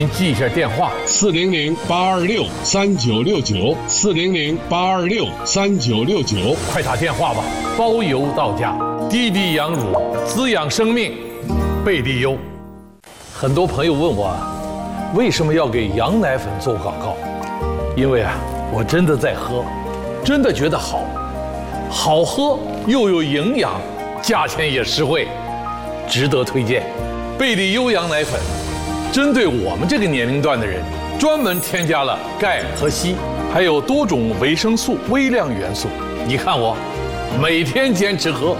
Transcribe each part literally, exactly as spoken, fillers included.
您记一下电话： 四零零八二六三九六九，四零零八二六三九六九， 快打电话吧，包邮到家。滴滴羊乳滋养生命，贝利优。很多朋友问我，为什么要给羊奶粉做广告？因为啊，我真的在喝，真的觉得好，好喝又有营养，价钱也实惠，值得推荐。贝利优羊奶粉。针对我们这个年龄段的人，专门添加了钙和硒，还有多种维生素、微量元素。你看我，每天坚持喝。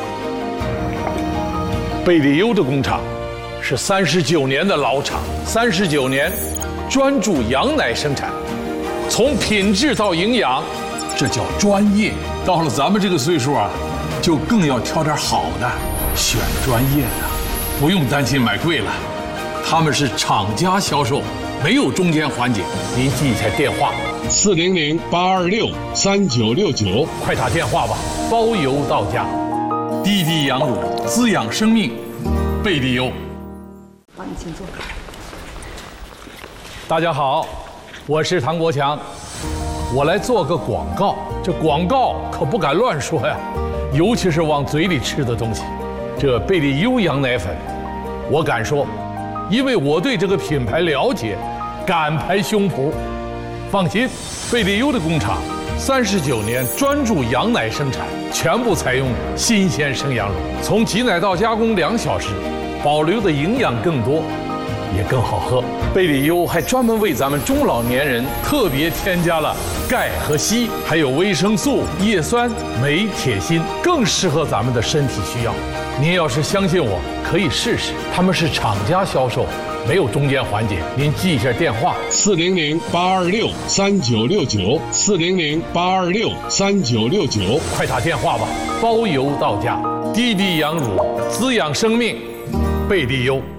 贝利优的工厂是三十九年的老厂，三十九年专注羊奶生产，从品质到营养，这叫专业。到了咱们这个岁数啊，就更要挑点好的，选专业的，不用担心买贵了。他们是厂家销售，没有中间环节。您记一下电话： 四零零八二六三九六九， 快打电话吧，包邮到家。滴滴羊乳滋养生命，贝利优。 好，你请坐。 大家好，我是唐国强，我来做个广告。这广告可不敢乱说呀，尤其是往嘴里吃的东西。这贝利优羊奶粉，我敢说。因为我对这个品牌了解，敢拍胸脯。放心，贝利优的工厂三十九年专注羊奶生产，全部采用新鲜生羊乳，从挤奶到加工两小时，保留的营养更多，也更好喝。贝利优还专门为咱们中老年人特别添加了钙和硒，还有维生素、叶酸、镁、铁、锌，更适合咱们的身体需要。您要是相信我，可以试试。他们是厂家销售，没有中间环节。您记一下电话： 四零零八二六三九六九，四零零八二六三九六九， 快打电话吧，包邮到家。滴滴羊乳滋养生命，贝利优。